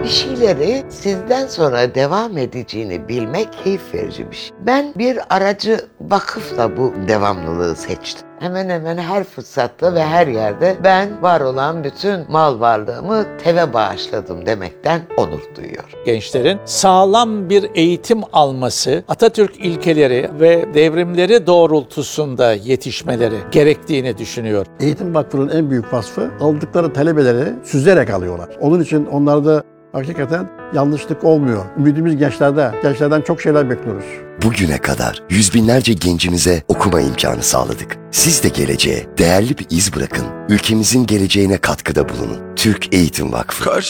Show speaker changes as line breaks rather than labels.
Bir şeyleri sizden sonra devam edeceğini bilmek keyif verici bir şey. Ben bir aracı vakıfla bu devamlılığı seçtim. Hemen hemen her fırsatta ve her yerde ben var olan bütün mal varlığımı TEV'e bağışladım demekten onur duyuyorum.
Gençlerin sağlam bir eğitim alması, Atatürk ilkeleri ve devrimleri doğrultusunda yetişmeleri gerektiğini düşünüyor.
Eğitim Vakfı'nın en büyük vasfı aldıkları talebeleri süzerek alıyorlar. Onun için onlarda hakikaten yanlışlık olmuyor. Ümidimiz gençlerde. Gençlerden çok şeyler bekliyoruz.
Bugüne kadar yüz binlerce gencimize okuma imkanı sağladık. Siz de geleceğe değerli bir iz bırakın. Ülkemizin geleceğine katkıda bulunun. Türk Eğitim Vakfı.